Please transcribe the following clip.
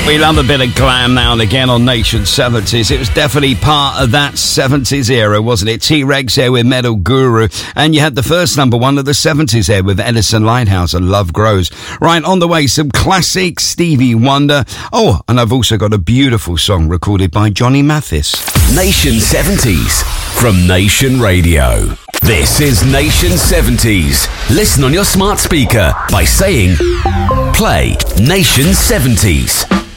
We love a bit of glam now and again on Nation 70s. It was definitely part of that 70s era, wasn't it? T-Rex here with Metal Guru. And you had the first number one of the 70s here with Edison Lighthouse and Love Grows. Right, on the way, some classic Stevie Wonder. Oh, and I've also got a beautiful song recorded by Johnny Mathis. Nation 70s from Nation Radio. This is Nation 70s. Listen on your smart speaker by saying, play Nation 70s.